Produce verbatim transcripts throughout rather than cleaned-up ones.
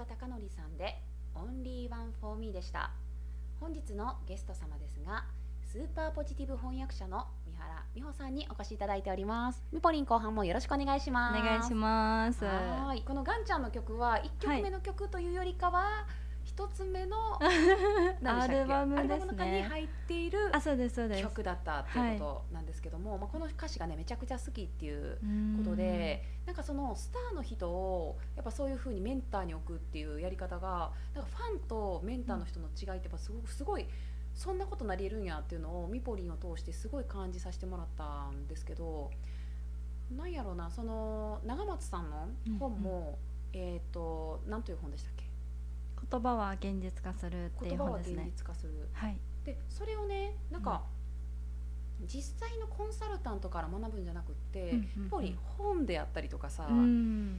川貴則さんで Only One for Me でした。本日のゲスト様ですが、スーパーポジティブ翻訳者の三原美穂さんにお越しいただいております。みぽりん後半もよろしくお願いします。 お願いします。 はい、このガンちゃんの曲はいっきょくめの曲というよりかは、はい、ひとつめのアルバムですね。 アルバムの中に入っている曲だったっていうことなんですけども、はい、まあ、この歌詞がねめちゃくちゃ好きっていうことで、なんかそのスターの人をやっぱそういう風にメンターに置くっていうやり方が、なんかファンとメンターの人の違いってやっぱすごくすごいそんなことなり得るんやっていうのをミポリンを通してすごい感じさせてもらったんですけど、なんやろうな、その長松さんの本も、うんうん、えっと何という本でしたっけ？ 言葉は現実化するっていう本ですね。 言葉は現実化する、はい、でそれをねなんか、うん、実際のコンサルタントから学ぶんじゃなくって、うんうんうん、やっぱり本であったりとかさ、うん、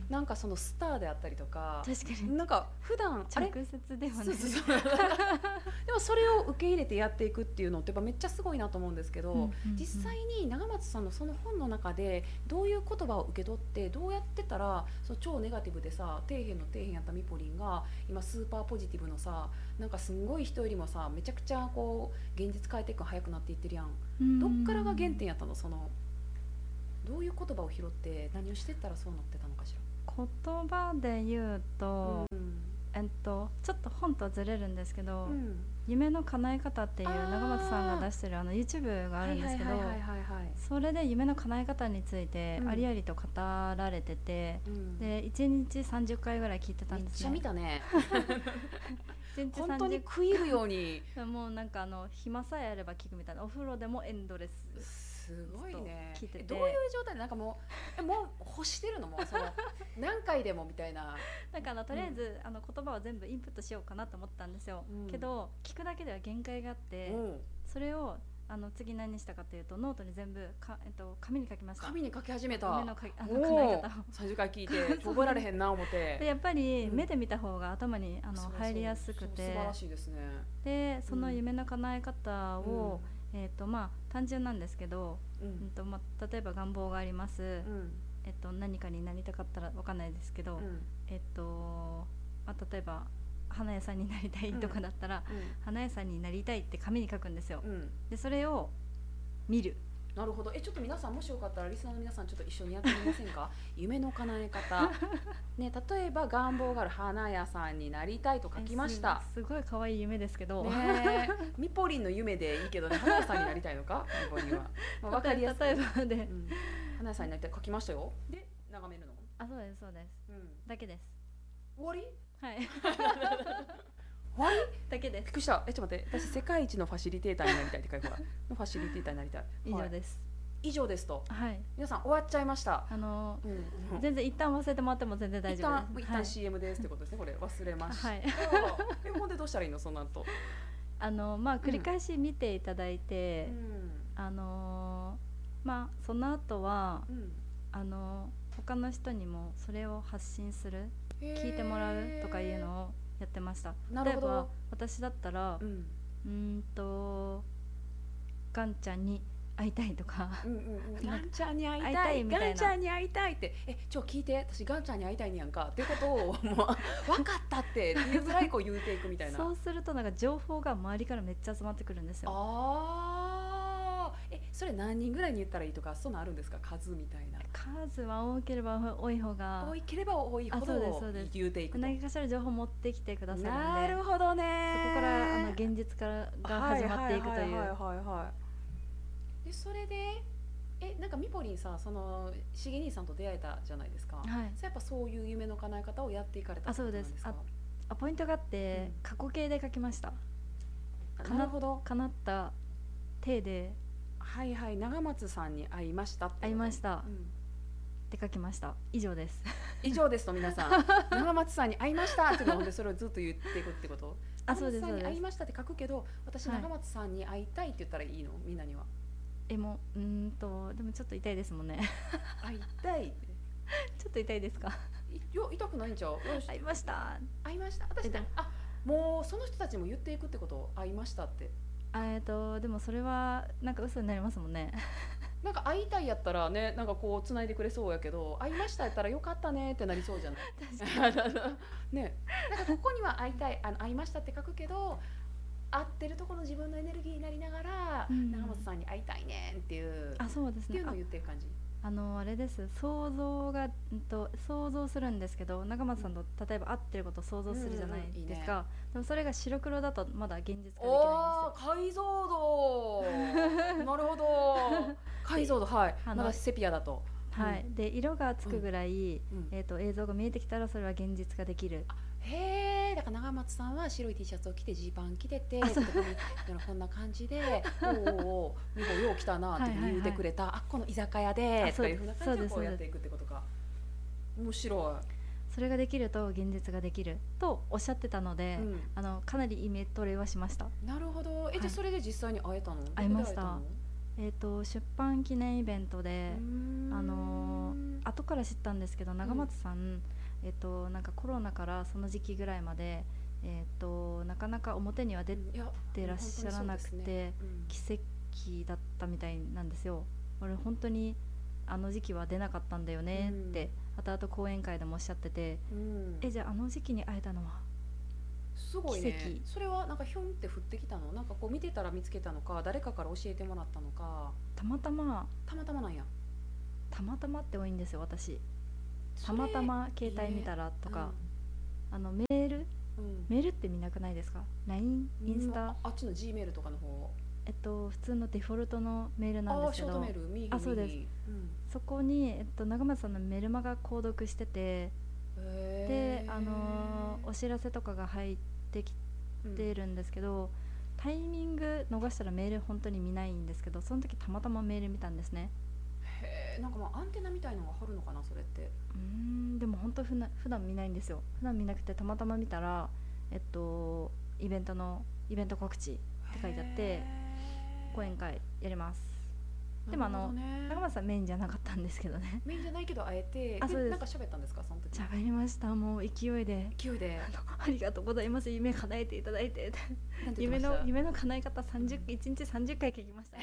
なんかそのスターであったりとか、 確かになんか普段直接ではないそうそうそうでもそれを受け入れてやっていくっていうのってやっぱめっちゃすごいなと思うんですけど、うんうんうん、実際に長松さんのその本の中でどういう言葉を受け取ってどうやってたらその超ネガティブでさ底辺の底辺やったミポリンが今スーパーポジティブのさ、なんかすんごい人よりもさめちゃくちゃこう現実変えていくの早くなっていってるやん。どっからが原点やったの？そのどういう言葉を拾って何をしてったらそうなってたのかしら。 言葉で言うと、うんえっと、ちょっと本とはずれるんですけど、うん、夢の叶え方っていう長松さんが出してるあの YouTube があるんですけど、それで夢の叶え方についてありありと語られてて、うん、でいちにちさんじゅっかいぐらい聞いてたんですね。 めっちゃ見たね本当に食い入るようにもうなんかあの暇さえあれば聞くみたいな、お風呂でもエンドレスすごいね。 聞いてて、 どういう状態でなんかもうもう欲してるのもその何回でもみたいな。 なんかあのとりあえず、うん、あの言葉を全部インプットしようかなと思ったんですよ、うん、けど聞くだけでは限界があって、うん、それをあの次何にしたかというとノートに全部か、えっと、紙に書きました。 紙に書き始めた。 夢のかあの叶え方をさんじゅっかい聞いて覚えられへんな思ってでやっぱり目で見た方が頭にあの入りやすくて、 素晴らしいですね。 でその夢の叶え方を、うんえーとまあ、単純なんですけど、うんうんとまあ、例えば願望があります、うんえっと、何かになりたかったら分かんないですけど、うんえっとまあ、例えば花屋さんになりたいとかだったら、うんうん、花屋さんになりたいって紙に書くんですよ、うん、でそれを見る。 なるほど。えちょっと皆さんもしよかったらリスナーの皆さんちょっと一緒にやってみませんか夢の叶え方、ね、例えば願望がある花屋さんになりたいと書きました。 す, すごい可愛い夢ですけど、 ね、ミポリンの夢でいいけどね、花屋さんになりたいのかミポリンは、まあ、分かりやすい。 例えばで、うん、 花屋さんになりたい書きましたよ。で眺めるの？ あそうですそうです、うん、だけです。 終わり？ はい終わりだけです。 びっくりした。えちょっと待って、私世界一のファシリテーターになりたいって書いてほらのファシリテーターになりたい。 以上です、 はい、以上ですと、はい、皆さん終わっちゃいました。 あのーうん、全然一旦忘れてもらっても全然大丈夫です。 一旦、一旦 シーエム ですってことですね、これ忘れました、はい、えほんでどうしたらいいのその後。 あのまあ繰り返し見ていただいて、うん、あのー、まあその後は、うん、あのー、他の人にもそれを発信する、聞いてもらうとかいうのをやってました。例えば私だったら、うん、うーんとガンちゃんに会いたいとか、うんうんうん、 ガンちゃんに会いたい、会いたいみたいな、ガンちゃんに会いたいってえちょ聞いて私ガンちゃんに会いたいにやんかっていうことをもう分かったって言いづらい子言うていくみたいなそうするとなんか情報が周りからめっちゃ集まってくるんですよ。 あえそれ何人ぐらいに言ったらいいとかそんなあるんですか？数みたいな。 数は多ければ多い方が多ければ多いほど言うていくと何かしら情報持ってきてくださるんで、 なるほどね、 そこからあの現実からが始まっていくという。はいはいはいはいはい。 でそれでえなんかミポリンさそのしげ兄さんと出会えたじゃないですか、はい、それやっぱそういう夢の叶え方をやっていかれたってことなんですか？ あそうです。 あ, あポイントがあって、うん、過去形で書きました。 なるほど。 叶った体ではいはい、長松さんに会いましたって会いました、うん、って書きました。以上です以上ですと皆さん長松さんに会いましたっていうのでそれをずっと言っていくってこと？あそうです。長松さんに会いましたって書くけど私長松さんに会いたいって言ったらいいの？みんなには。 えもううんとでもちょっと痛いですもんね会いたいちょっと痛いですか？ いや痛くないんちゃう？ 会いました会いました私だ。あもうその人たちも言っていくってこと？会いましたって。 あえっとでもそれはなんか嘘になりますもんねなんか会いたいやったらね、なんかこうつないでくれそうやけど、会いましたやったらよかったねってなりそうじゃないね、なんかここには会いたい、あの会いましたって書くけど、会ってるところの自分のエネルギーになりながら、うん、長松さんに会いたいねんっていう、 あ、そうですね、 っていうのを言ってる感じ。 あのあれです、想像が、うんと、想像するんですけど、長松さんと例えば会ってることを想像するじゃないですか、うんうん、いいね、でもそれが白黒だとまだ現実化できないんですよ。 おー、解像度なるほど、解像度、はい、まだセピアだと、 はい、うん、で色がつくぐらい、うん、えーと、映像が見えてきたらそれは現実化できる。 へえ、だから長松さんは白い T シャツを着てジーパン着てて、こんな感じで「おーおー美穂よう来たな」って言ってくれた、はいはいはい、あ、この居酒屋でというふうな感じでこうやっていくってことか。面白い。 それができると現実ができるとおっしゃってたので、うん、あのかなりイメトレはしました。 なるほど。え、はい、じゃあそれで実際に会えたの？ 会えました。えーと、出版記念イベントで、あのー、後から知ったんですけど、長松さん、うん、えーと、なんかコロナからその時期ぐらいまで、えーと、なかなか表には出てらっしゃらなくて、ね、うん、奇跡だったみたいなんですよ。俺本当にあの時期は出なかったんだよねって、うん、後々講演会でもおっしゃってて、うん、え、じゃああの時期に会えたのはすごいね。それはなんかひょんって降ってきたの？なんかこう見てたら見つけたのか、誰かから教えてもらったのか。 たまたま。 たまたまなんや。 たまたまって多いんですよ、私。たまたま携帯見たらとか、うん、あのメール、うん、メールって見なくないですか？ ライン、インスタ、 うん、あっちの G メールとかの方。 えっと普通のデフォルトのメールなんですけど、 あ、ショートメール、右、 あ、そうです、うん、そこに、えっと、長松さんのメルマが購読してて、で、あのー、お知らせとかが入ってきてるんですけど、うん、タイミング逃したらメール本当に見ないんですけど、その時たまたまメール見たんですね。 へえ、なんかまあアンテナみたいのが張るのかな、それって。 うーん、でも本当ふな普段見ないんですよ。普段見なくてたまたま見たら、えっとイベントのイベント告知って書いてあって、講演会やります。でもあの、ね、長松さんメインじゃなかったんですけどね。 メインじゃないけどあえて、あ、そうです。なんか喋ったんですか、その時。 喋りました。もう勢いで勢いであ, ありがとうございます、夢叶えていただいて夢の夢の叶え方さんじゅう、うん、いちにちさんじゅっかい聞きました、ね、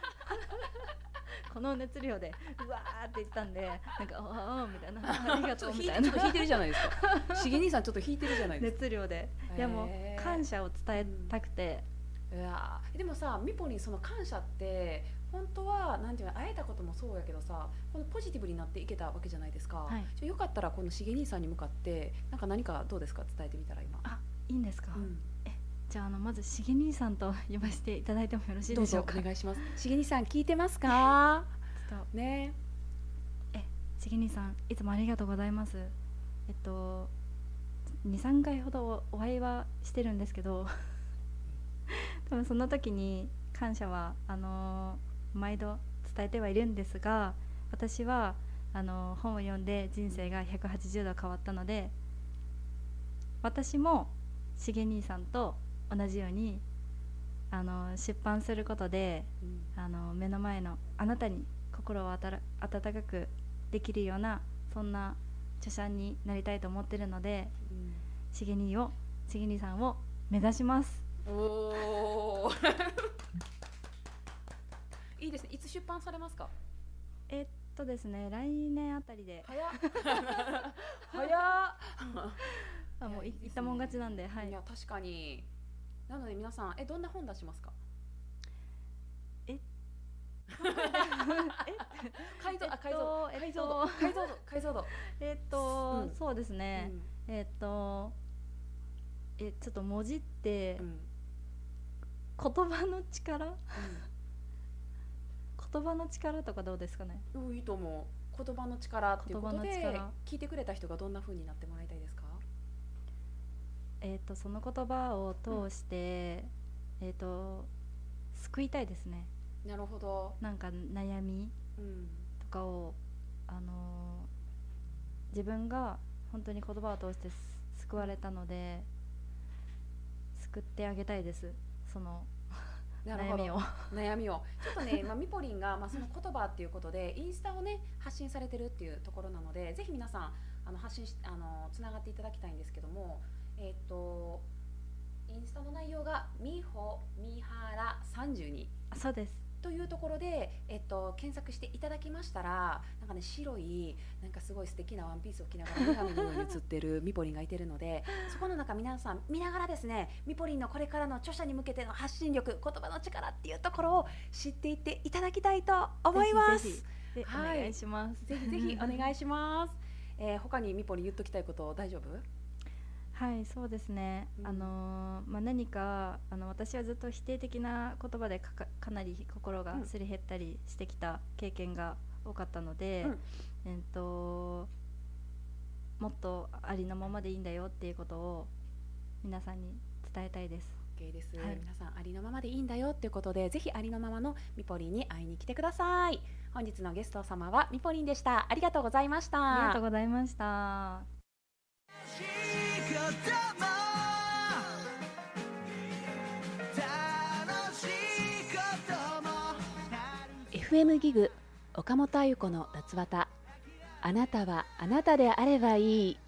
この熱量でうわーって言ったんで、なんかああみたいな、ありがとうみたいな。 ちょっと引いてるじゃないですか。しげ兄さんちょっと引いてるじゃないですか。 熱量で。いやもう感謝を伝えたくて、 うん、うわでもさ、ミポにその感謝って本当はなんていうの、会えたこともそうやけどさ、このポジティブになっていけたわけじゃないですか、はい、よかったらこのしげ兄さんに向かってなんか何かどうですか、伝えてみたら。今あ、いいんですか、うん、えじゃあ、あのまずしげ兄さんと呼ばせていただいてもよろしいでしょうか。 どうぞお願いします。しげ兄さん聞いてますか？ちょっとねえしげ兄さん、いつもありがとうございます。えっとにさんかいほどお会いはしてるんですけど多分その時に感謝はあのー、毎度伝えてはいるんですが、私はあのー、本を読んで人生がひゃくはちじゅうど変わったので、私もしげ兄さんと同じようにあのー、出版することで、うん、あのー、目の前のあなたに心をあたら温かくできるような、そんな著者になりたいと思ってるので、うん、しげ兄をしげ兄さんを目指します。 おいいですね。いつ出版されますか？ えっとですね、来年あたりで。 早っ早っあ、もうい言ったもん勝ちなんで、はい。 いや確かに。なので皆さん、えどんな本出しますか？ ええ解像あ解像解像度解像度解像度えっと、うん、そうですね、うん、えっとえちょっと文字って、うん、言葉の力、うん、言葉の力とかどうですかね。 うん、いいと思う。言葉の力っていうことで聞いてくれた人がどんな風になってもらいたいですか？ えー、とその言葉を通して、うん、えー、と救いたいですね。 なるほど。 なんか悩みとかを、うん、あのー、自分が本当に言葉を通して救われたので救ってあげたいです、その悩みを悩みをちょっとね、まあ、みぽりんが、まあ、その言葉っていうことでインスタをね発信されてるっていうところなので、ぜひ皆さんあの発信しあのつながっていただきたいんですけども、えっとインスタの内容がみほみはらさんじゅうに。 そうです。 というところで、えっと、検索していただきましたら、なんかね、白いなんかすごい素敵なワンピースを着ながら女神のように映ってるミポリンがいてるので、そこの中皆さん見ながらですね、ミポリンのこれからの著者に向けての発信力、言葉の力っていうところを知っていっていただきたいと思います。 ぜひぜひお願いします。 ぜひぜひお願いします。えー、他にミポリン言っときたいこと大丈夫？ はい、そうですね、うん、あのまあ、何かあの私はずっと否定的な言葉で か, か, かなり心がすり減ったりしてきた経験が多かったので、うんえー、ともっとありのままでいいんだよっていうことを皆さんに伝えたいです。 OK です、はい、皆さんありのままでいいんだよっていうことで、ぜひありのままのミポリンに会いに来てください。本日のゲスト様はミポリンでした。ありがとうございました。 ありがとうございました。 エフエム ギグ岡本あゆ子の夏綿、あなたはあなたであればいい。